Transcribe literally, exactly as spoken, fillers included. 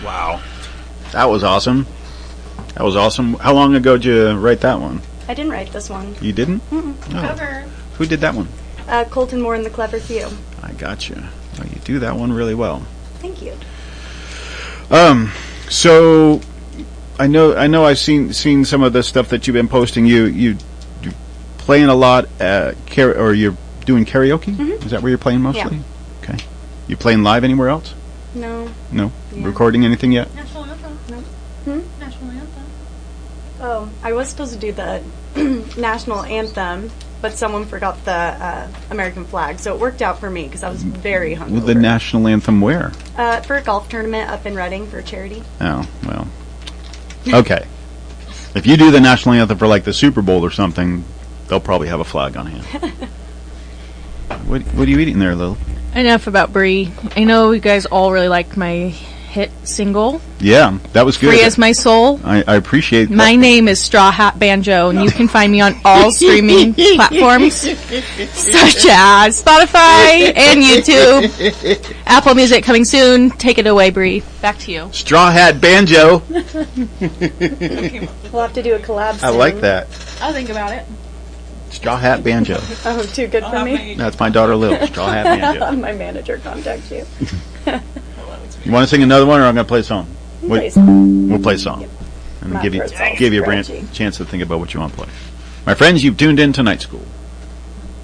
Wow. That was awesome. That was awesome. How long ago did you write that one? I didn't write this one. You didn't? Mm-mm. Oh. Cover. Who did that one? Uh, Colton Moore and the Clever Few. I got you. Well, you do that one really well. Thank you. Um, so I know I know I've seen seen some of the stuff that you've been posting. You you you playing a lot at car- or you're doing karaoke? Mm-hmm. Is that where you're playing mostly? Yeah. Okay. You playing live anywhere else? No. No. Yeah. Recording anything yet? National anthem. No. Hmm? National anthem. Oh, I was supposed to do the national anthem, but someone forgot the uh, American flag, so it worked out for me because I was very hungover. Well, the national anthem where? Uh, for a golf tournament up in Reading for charity. Oh, well. Okay. If you do the national anthem for like the Super Bowl or something, they'll probably have a flag on hand. what What are you eating there, Lil? Enough about Brie. I know you guys all really liked my hit single, Yeah, that was good. Free as My Soul. I, I appreciate My that. name is Straw Hat Banjo, and you can find me on all streaming platforms, such as Spotify and YouTube. Apple Music coming soon. Take it away, Brie. Back to you. Straw Hat Banjo. We'll have to do a collab soon. I like that. I'll think about it. Straw Hat Banjo. Oh, too good for me? That's my daughter Lil. Straw Hat Banjo. My manager contacts you. You want to sing another one, or I'm going to play a song? We'll play a song. We'll play a song. Yep. And Not give you for itself, give you a scratchy. brand, chance to think about what you want to play. My friends, you've tuned in to Night School.